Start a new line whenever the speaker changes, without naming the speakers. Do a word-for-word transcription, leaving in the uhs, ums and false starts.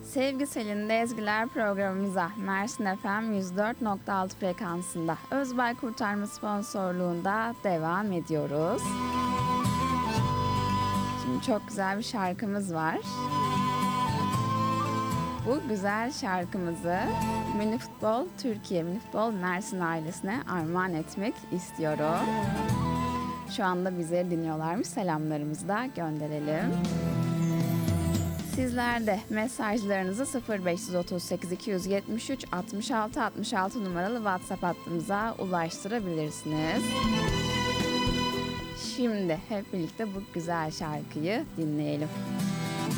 Sevgi Selin'de Ezgiler programımıza Mersin F M yüz dört nokta altı frekansında Özbay Kurtarma sponsorluğunda devam ediyoruz. Şimdi çok güzel bir şarkımız var. Bu güzel şarkımızı Mini Futbol Türkiye, Mini Futbol Mersin ailesine armağan etmek istiyorum. Şu anda bizi dinliyorlarmış. Selamlarımızı da gönderelim. Sizler de mesajlarınızı sıfır beş otuz sekiz iki yüz yetmiş üç altmış altı altmış altı numaralı WhatsApp hattımıza ulaştırabilirsiniz. Şimdi hep birlikte bu güzel şarkıyı dinleyelim.